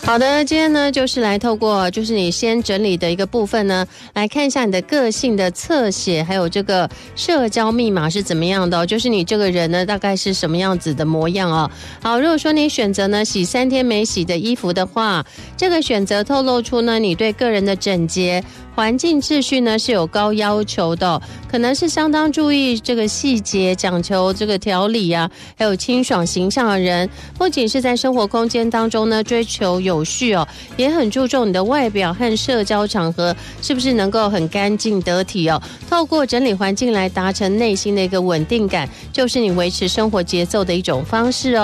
好的，今天呢就是来透过就是你先整理的一个部分呢，来看一下你的个性的侧写，还有这个社交密码是怎么样的就是你这个人呢大概是什么样子的模样好，如果说你选择呢洗3天没洗的衣服的话，这个选择透露出呢你对个人的整洁环境秩序呢是有高要求的可能是相当注意这个细节，讲求这个条理还有清爽形象的人，不仅是在生活空间当中呢追求有序也很注重你的外表和社交场合是不是能够很干净得体透过整理环境来达成内心的一个稳定感，就是你维持生活节奏的一种方式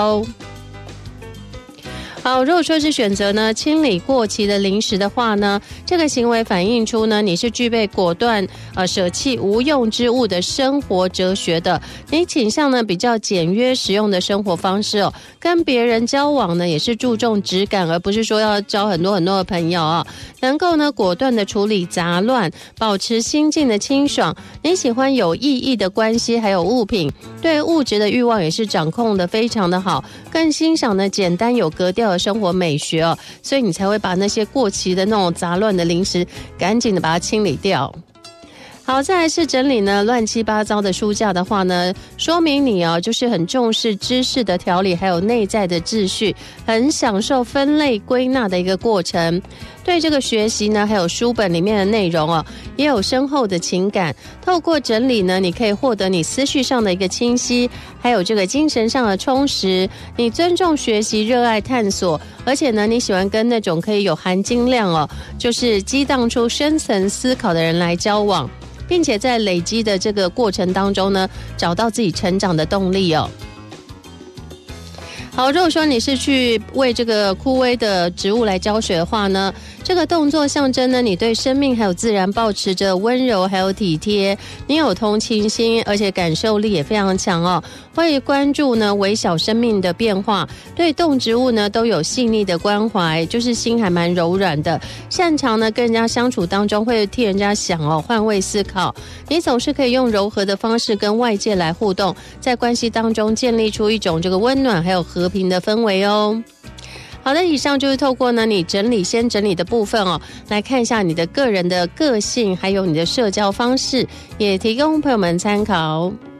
好，如果说是选择呢清理过期的零食的话呢，这个行为反映出呢你是具备果断舍弃无用之物的生活哲学的，你倾向呢比较简约实用的生活方式跟别人交往呢也是注重质感，而不是说要交很多的朋友能够呢果断的处理杂乱，保持心境的清爽，你喜欢有意义的关系还有物品，对物质的欲望也是掌控的非常的好，更欣赏呢简单有格调的生活美学所以你才会把那些过期的那种杂乱的零食赶紧的把它清理掉。好，再来是整理呢乱七八糟的书架的话呢，说明你就是很重视知识的条理还有内在的秩序，很享受分类归纳的一个过程，对这个学习呢还有书本里面的内容也有深厚的情感，透过整理呢你可以获得你思绪上的一个清晰，还有这个精神上的充实，你尊重学习，热爱探索，而且呢你喜欢跟那种可以有含金量就是激荡出深层思考的人来交往，并且在累积的这个过程当中呢找到自己成长的动力好，如果说你是去为这个枯萎的植物来浇水的话呢，这个动作象征呢你对生命还有自然保持着温柔还有体贴，你有同情心，而且感受力也非常强会关注呢微小生命的变化，对动植物呢都有细腻的关怀，就是心还蛮柔软的，擅长呢跟人家相处当中会替人家想换位思考，你总是可以用柔和的方式跟外界来互动，在关系当中建立出一种这个温暖还有和平的氛围好的，以上就是透过呢你先整理的部分来看一下你的个人的个性还有你的社交方式，也提供朋友们参考。